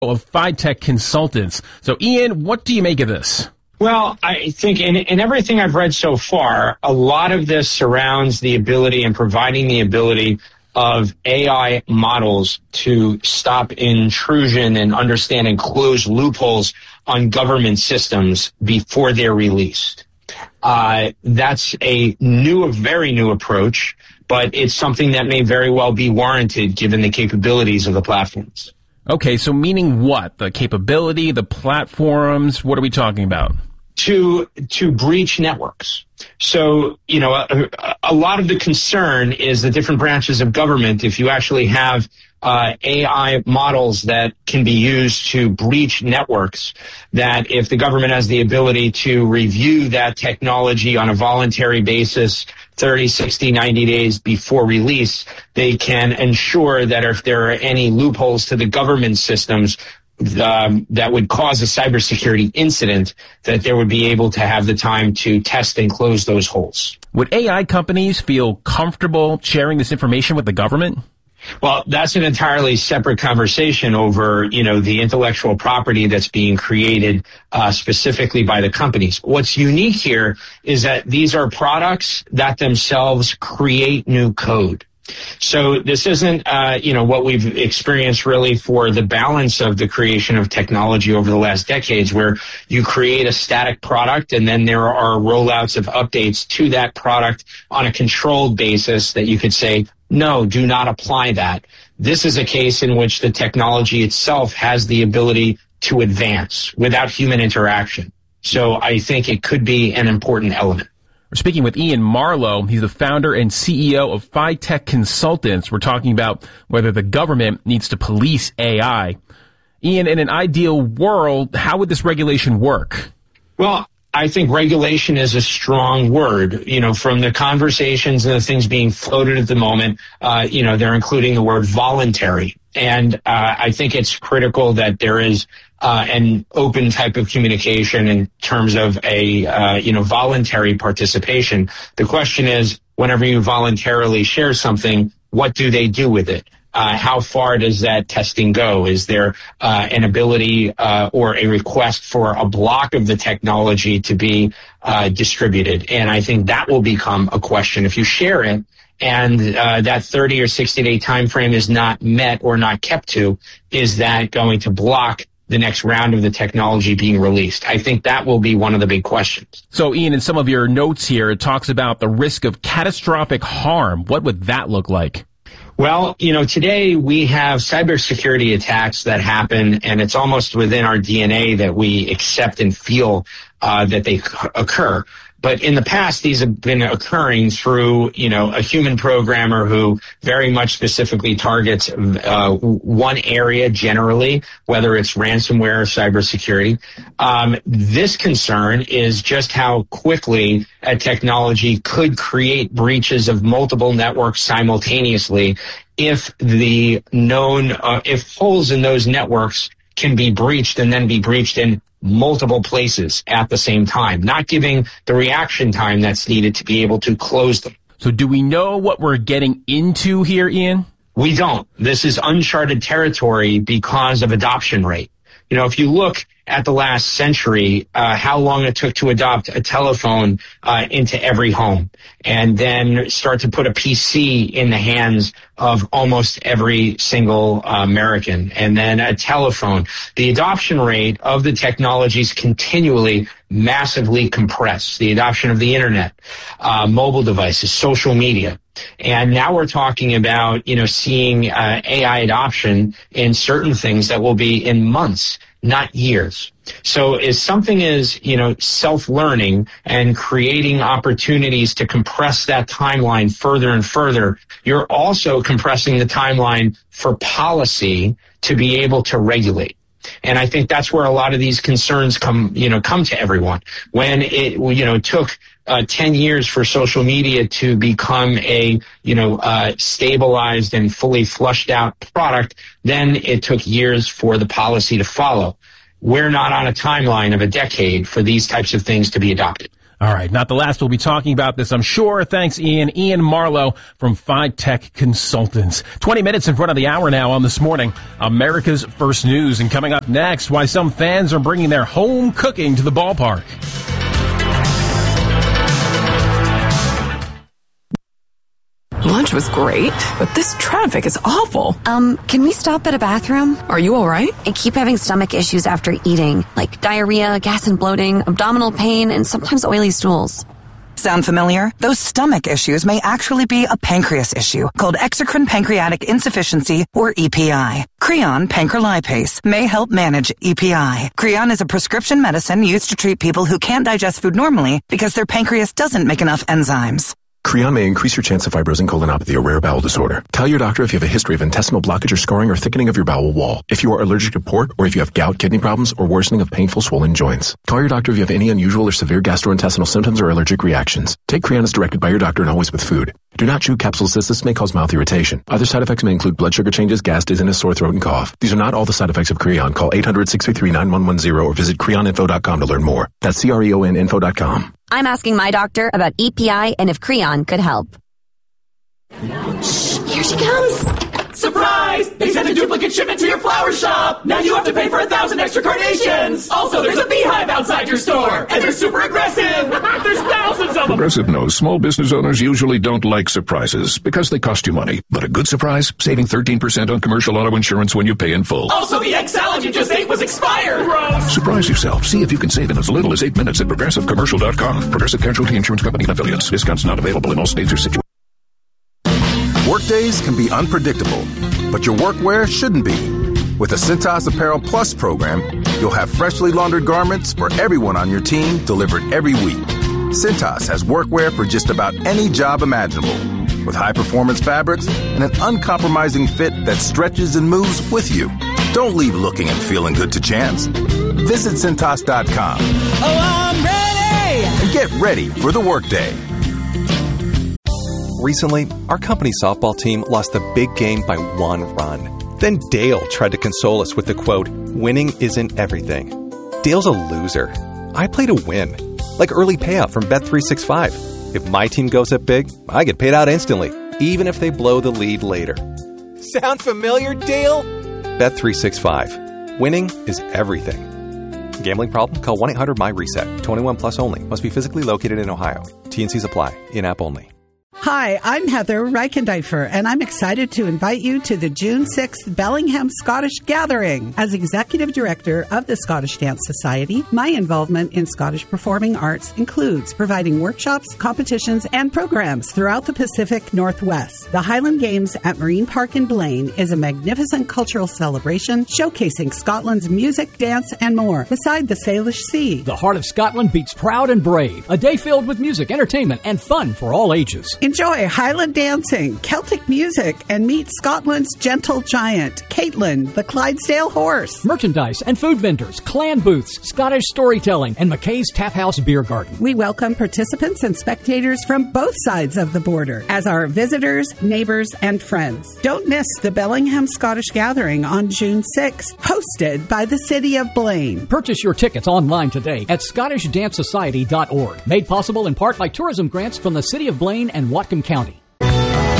of FiTech Consultants. So, Ian, what do you make of this? Well, I think in everything I've read so far, a lot of this surrounds the ability and providing the ability of AI models to stop intrusion and understand and close loopholes on government systems before they're released. That's a very new approach, but it's something that may very well be warranted given the capabilities of the platforms. Okay, so meaning what? The capability, the platforms, what are we talking about? To breach networks. So, a lot of the concern is the different branches of government, if you actually have AI models that can be used to breach networks, that if the government has the ability to review that technology on a voluntary basis 30, 60, 90 days before release, they can ensure that if there are any loopholes to the government systems that would cause a cybersecurity incident, that they would be able to have the time to test and close those holes. Would AI companies feel comfortable sharing this information with the government? Well, that's an entirely separate conversation over, the intellectual property that's being created specifically by the companies. What's unique here is that these are products that themselves create new code. So this isn't, what we've experienced really for the balance of the creation of technology over the last decades, where you create a static product and then there are rollouts of updates to that product on a controlled basis that you could say, no, do not apply that. This is a case in which the technology itself has the ability to advance without human interaction. So I think it could be an important element. We're speaking with Ian Marlowe. He's the founder and CEO of FiTech Consultants. We're talking about whether the government needs to police AI. Ian, in an ideal world, how would this regulation work? Well, I think regulation is a strong word. From the conversations and the things being floated at the moment, they're including the word voluntary. And I think it's critical that there is an open type of communication in terms of a voluntary participation. The question is, whenever you voluntarily share something, what do they do with it? How far does that testing go? Is there an ability or a request for a block of the technology to be distributed? And I think that will become a question. If you share it and that 30 or 60-day time frame is not met or not kept to, is that going to block the next round of the technology being released? I think that will be one of the big questions. So, Ian, in some of your notes here, it talks about the risk of catastrophic harm. What would that look like? Well, today we have cybersecurity attacks that happen, and it's almost within our DNA that we accept and feel that they occur. But in the past, these have been occurring through, a human programmer who very much specifically targets one area generally, whether it's ransomware or cybersecurity. This concern is just how quickly a technology could create breaches of multiple networks simultaneously if if holes in those networks can be breached and then be breached in multiple places at the same time, not giving the reaction time that's needed to be able to close them. So do we know what we're getting into here, Ian? We don't. This is uncharted territory because of adoption rate. If you look at the last century, how long it took to adopt a telephone into every home, and then start to put a PC in the hands of almost every single American, and then a telephone. The adoption rate of the technologies continually massively compressed. The adoption of the internet, mobile devices, social media. And now we're talking about, seeing AI adoption in certain things that will be in months, not years. So as something is, self-learning and creating opportunities to compress that timeline further and further, you're also compressing the timeline for policy to be able to regulate. And I think that's where a lot of these concerns come to everyone. When it, took 10 years for social media to become a, stabilized and fully flushed out product, then it took years for the policy to follow. We're not on a timeline of a decade for these types of things to be adopted. All right, not the last we'll be talking about this, I'm sure. Thanks, Ian. Ian Marlowe from FiTech Consultants. 20 minutes in front of the hour now on This Morning, America's First News. And coming up next, why some fans are bringing their home cooking to the ballpark. Lunch was great, but this traffic is awful. Can we stop at a bathroom? Are you all right? I keep having stomach issues after eating, like diarrhea, gas and bloating, abdominal pain, and sometimes oily stools. Sound familiar? Those stomach issues may actually be a pancreas issue called exocrine pancreatic insufficiency, or EPI. Creon pancrelipase may help manage EPI. Creon is a prescription medicine used to treat people who can't digest food normally because their pancreas doesn't make enough enzymes. Creon may increase your chance of fibrosing colonopathy, a rare bowel disorder. Tell your doctor if you have a history of intestinal blockage or scarring or thickening of your bowel wall. If you are allergic to port, or if you have gout, kidney problems, or worsening of painful swollen joints. Call your doctor if you have any unusual or severe gastrointestinal symptoms or allergic reactions. Take Creon as directed by your doctor and always with food. Do not chew capsules as this may cause mouth irritation. Other side effects may include blood sugar changes, gas, dizziness, sore throat, and cough. These are not all the side effects of Creon. Call 800-633-9110 or visit creoninfo.com to learn more. That's CREONinfo.com. I'm asking my doctor about EPI and if Creon could help. Shh, here she comes. Surprise! They sent a duplicate shipment to your flower shop. Now you have to pay for 1,000 extra carnations. Also, there's a beehive outside your store, and they're super aggressive. There's thousands of them. Progressive knows small business owners usually don't like surprises because they cost you money. But a good surprise, saving 13% on commercial auto insurance when you pay in full. Also, the egg salad you just ate was expired. Gross. Surprise yourself. See if you can save in as little as 8 minutes at ProgressiveCommercial.com. Progressive Casualty Insurance Company and Affiliates. Discounts not available in all states or situations. Workdays can be unpredictable, but your workwear shouldn't be. With the Cintas Apparel Plus program, you'll have freshly laundered garments for everyone on your team delivered every week. Cintas has workwear for just about any job imaginable, with high-performance fabrics and an uncompromising fit that stretches and moves with you. Don't leave looking and feeling good to chance. Visit Cintas.com. Oh, I'm ready! And get ready for the workday. Recently, our company softball team lost the big game by 1 run. Then Dale tried to console us with the quote, "Winning isn't everything." Dale's a loser. I play to win. Like early payout from Bet365. If my team goes up big, I get paid out instantly, even if they blow the lead later. Sound familiar, Dale? Bet365. Winning is everything. Gambling problem? Call 1-800-MY-RESET. 21 plus only. Must be physically located in Ohio. T&Cs apply. In-app only. Hi, I'm Heather Reichendeifer, and I'm excited to invite you to the June 6th Bellingham Scottish Gathering. As Executive Director of the Scottish Dance Society, my involvement in Scottish performing arts includes providing workshops, competitions, and programs throughout the Pacific Northwest. The Highland Games at Marine Park in Blaine is a magnificent cultural celebration showcasing Scotland's music, dance, and more, beside the Salish Sea. The heart of Scotland beats proud and brave. A day filled with music, entertainment, and fun for all ages. Enjoy Highland dancing, Celtic music, and meet Scotland's gentle giant, Caitlin, the Clydesdale horse. Merchandise and food vendors, clan booths, Scottish storytelling, and McKay's Tap House Beer Garden. We welcome participants and spectators from both sides of the border as our visitors, neighbors, and friends. Don't miss the Bellingham Scottish Gathering on June 6th, hosted by the City of Blaine. Purchase your tickets online today at ScottishDanceSociety.org. Made possible in part by tourism grants from the City of Blaine and Whatcom County.